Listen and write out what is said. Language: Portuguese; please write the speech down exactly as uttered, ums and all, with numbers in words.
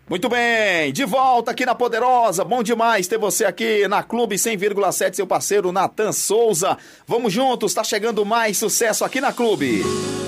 Muito bem, de volta aqui na Poderosa, bom demais ter você aqui na Clube cem vírgula sete, seu parceiro Natan Souza. Vamos juntos, tá chegando mais sucesso aqui na Clube.